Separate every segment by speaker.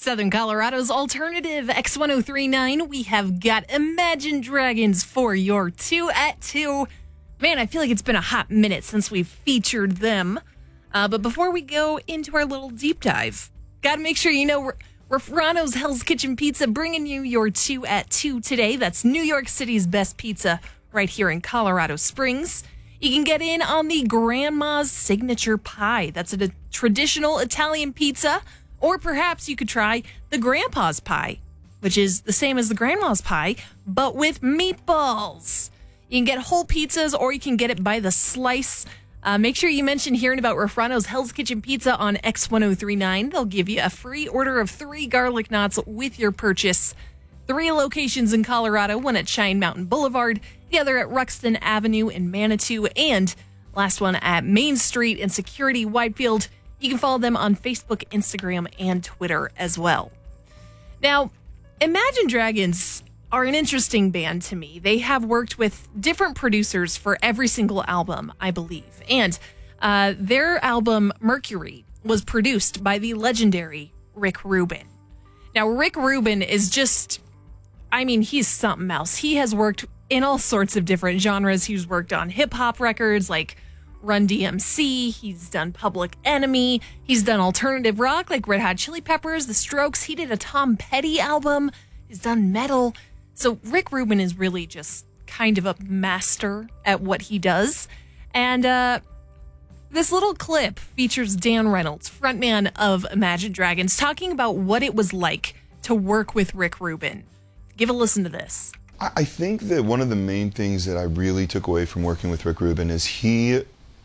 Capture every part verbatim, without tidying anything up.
Speaker 1: Southern Colorado's alternative X ten thirty-nine. We have got Imagine Dragons for your two at two. Man, I feel like it's been a hot minute since we've featured them. Uh, but before we go into our little deep dive, got to make sure you know Refrano's Hell's Kitchen Pizza bringing you your two at two today. That's New York City's best pizza right here in Colorado Springs. You can get in on the Grandma's Signature Pie. That's a traditional Italian pizza. Or perhaps you could try the Grandpa's Pie, which is the same as the Grandma's Pie, but with meatballs. You can get whole pizzas or you can get it by the slice. Uh, make sure you mention hearing about Refrano's Hell's Kitchen Pizza on X ten thirty-nine. They'll give you a free order of three garlic knots with your purchase. Three locations in Colorado, one at Cheyenne Mountain Boulevard, the other at Ruxton Avenue in Manitou, and last one at Main Street in Security, Whitefield. You can follow them on Facebook, Instagram, and Twitter as well. Now, Imagine Dragons are an interesting band to me. They have worked with different producers for every single album, I believe. And uh, their album, Mercury, was produced by the legendary Rick Rubin. Now, Rick Rubin is just, I mean, he's something else. He has worked in all sorts of different genres. He's worked on hip-hop records like Run D M C. He's done Public Enemy. He's done alternative rock like Red Hot Chili Peppers, The Strokes. He did a Tom Petty album. He's done metal. So Rick Rubin is really just kind of a master at what he does. And uh, this little clip features Dan Reynolds, frontman of Imagine Dragons, talking about what it was like to work with Rick Rubin. Give a listen to this.
Speaker 2: I think that one of the main things that I really took away from working with Rick Rubin is he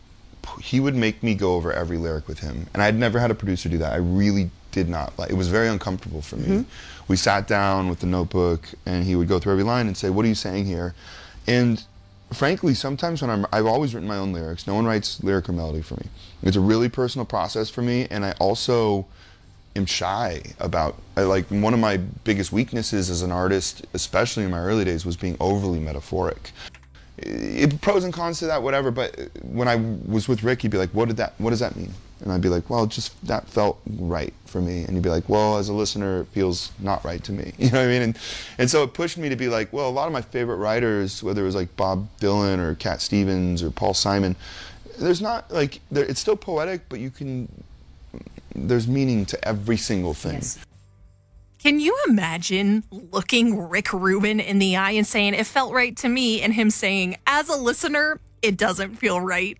Speaker 2: he would make me go over every lyric with him. And I'd never had a producer do that. I really did not like it. Was very uncomfortable for me. Mm-hmm. We sat down with the notebook and he would go through every line and say, what are you saying here? And frankly, sometimes when I'm, I've always written my own lyrics. No one writes lyric or melody for me. It's a really personal process for me, and I also am shy about, I, like, one of my biggest weaknesses as an artist, especially in my early days, was being overly metaphoric. It, pros and cons to that, whatever, but when I was with Rick, he'd be like, what did that, what does that mean? And I'd be like, well, just that felt right for me. And he'd be like, well, as a listener, it feels not right to me. You know what I mean? And, and so it pushed me to be like, well, a lot of my favorite writers, whether it was like Bob Dylan or Cat Stevens or Paul Simon, there's not like, it's still poetic, but you can, there's meaning to every single thing. Yes.
Speaker 1: Can you imagine looking Rick Rubin in the eye and saying, it felt right to me, and him saying, as a listener, it doesn't feel right?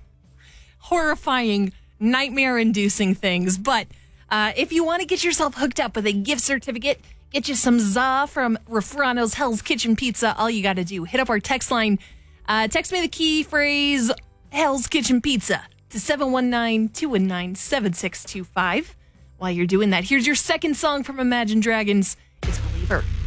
Speaker 1: Horrifying, nightmare-inducing things. But uh, if you want to get yourself hooked up with a gift certificate, get you some za from Refrano's Hell's Kitchen Pizza, all you got to do, hit up our text line. Uh, text me the key phrase, Hell's Kitchen Pizza, to seven one nine, two one nine, seven six two five. While you're doing that, here's your second song from Imagine Dragons. It's Believer.